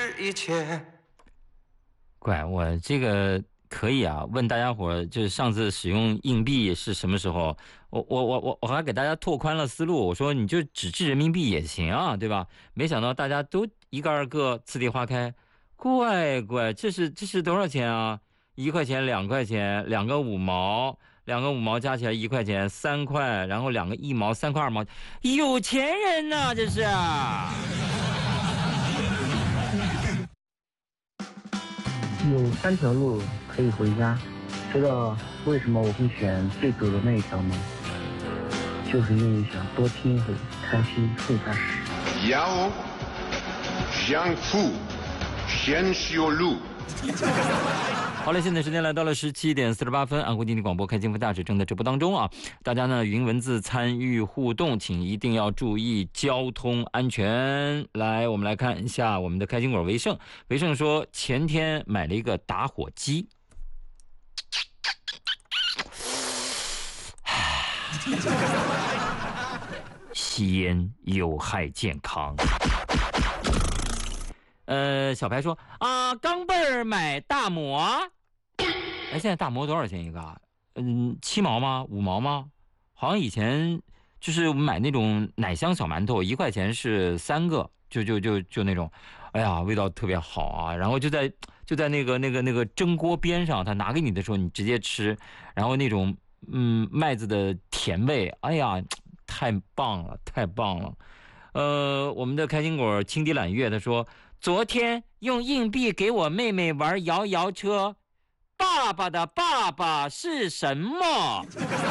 一切。 乖，我这个可以啊。问大家伙，就是上次使用硬币是什么时候？我还给大家拓宽了思路。我说你就只制人民币也行啊，对吧？没想到大家都一个二个次第花开。乖，这是多少钱啊？1块钱、2块钱、2个5毛，2个5毛加起来1块钱，3块，然后2个1毛，3块2毛，有钱人呐，这是。 有3条路可以回家，知道为什么我会选最陡的那一条吗？就是因为想多听一会开心副驾驶。 要想富，先修路。 好嘞，现在时间来到了17点48分，安徽经济广播开金福大使正在直播当中啊！大家呢语音文字参与互动，请一定要注意交通安全。来，我们来看一下我们的开心果维盛。维盛说，前天买了一个打火机，吸烟有害健康。小白说啊，钢镚儿买大馍，哎，现在大馍多少钱一个啊？7毛吗？5毛吗？好像以前就是我们买那种奶香小馒头，1块钱是3个，就那种，哎呀，味道特别好啊。然后就在那个蒸锅边上，他拿给你的时候，你直接吃，然后那种麦子的甜味，哎呀，太棒了，太棒了。我们的开心果青笛揽月他说，昨天用硬币给我妹妹玩摇摇车，爸爸的爸爸是什么？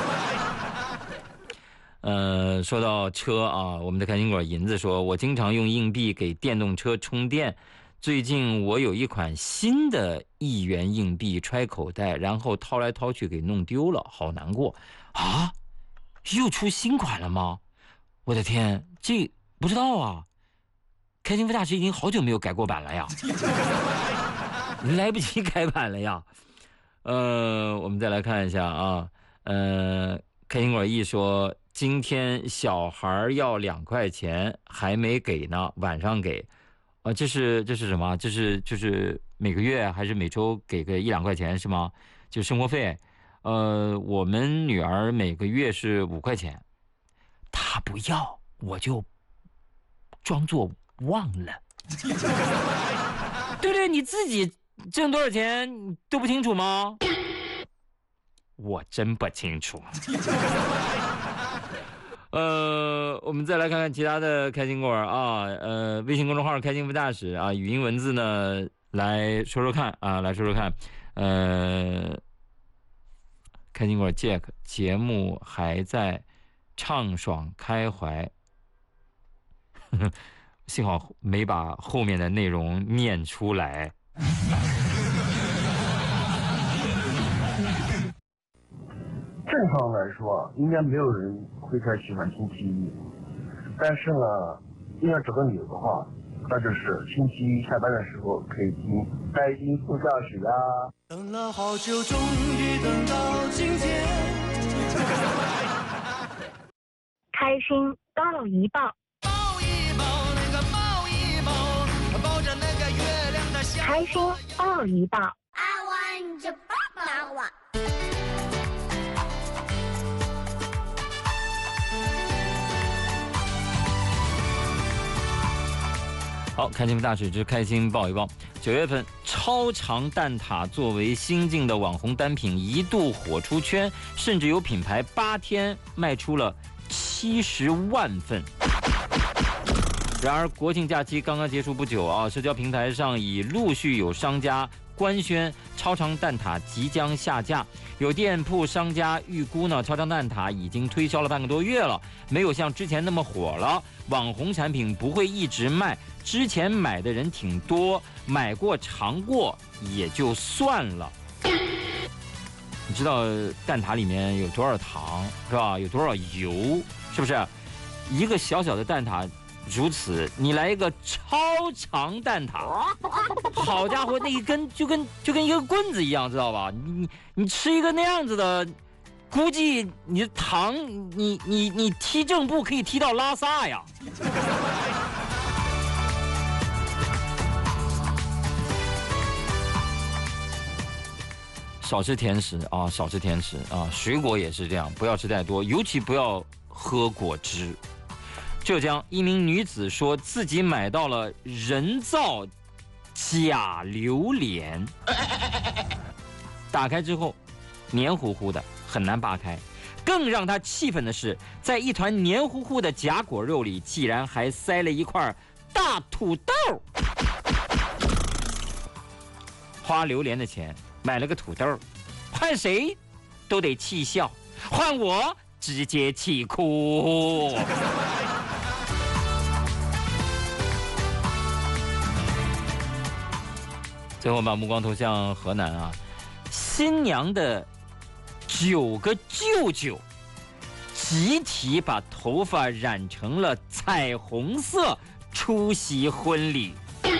说到车啊，我们的开心果银子说，我经常用硬币给电动车充电，最近我有一款新的1元硬币揣口袋，然后掏来掏去给弄丢了，好难过啊！又出新款了吗？我的天，这不知道啊。开心福大师已经好久没有改过版了呀，来不及改版了呀。我们再来看一下啊，开心果一说，今天小孩要2块钱还没给呢，晚上给。这是什么？就是每个月还是每周给个1-2块钱是吗？就生活费。我们女儿每个月是5块钱，她不要，我就装作忘了。对不对？你自己挣多少钱都不清楚吗？我真不清楚。我们再来看看其他的开心果啊，微信公众号开心福大使啊，语音文字呢来说说看啊，来说说看。开心果 Jack 节目还在畅爽开怀，幸好没把后面的内容念出来。 正常来说，应该没有人会太喜欢星期一，但是呢，硬要找个理由的话，那就是星期一下班的时候可以听开心副驾驶呀。 等了好久，终于等到今天。 开心抱一抱， 抱一抱那个抱一抱，抱着那个月亮的笑。 开心抱一抱。 I want you 抱抱我。 好，开心大使之开心抱一抱。9月份，超长蛋挞作为新晋的网红单品一度火出圈，甚至有品牌8天卖出了70万份。然而，国庆假期刚刚结束不久啊，社交平台上已陆续有商家官宣超长蛋挞即将下架。有店铺商家预估呢，超长蛋挞已经推销了半个多月了，没有像之前那么火了。网红产品不会一直卖，之前买的人挺多，买过尝过也就算了。你知道蛋挞里面有多少糖是吧？有多少油，是不是？一个小小的蛋挞如此，你来一个超长蛋挞，好家伙，那一根就跟一个棍子一样，知道吧？你吃一个那样子的，估计你的糖，你踢正步可以踢到拉萨呀。 少吃甜食啊，少吃甜食啊，水果也是这样，不要吃太多，尤其不要喝果汁。浙江一名女子说自己买到了人造假榴莲，打开之后黏糊糊的，很难扒开。更让她气愤的是，在一团黏糊糊的假果肉里，竟然还塞了一块大土豆。花榴莲的钱买了个土豆，换谁都得气笑，换我直接气哭。最后把目光投向河南啊，新娘的9个舅舅集体把头发染成了彩虹色出席婚礼。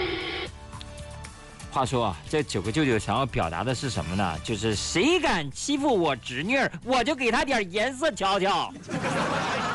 话说啊，这9个舅舅想要表达的是什么呢？就是谁敢欺负我侄女儿，我就给他点颜色瞧瞧。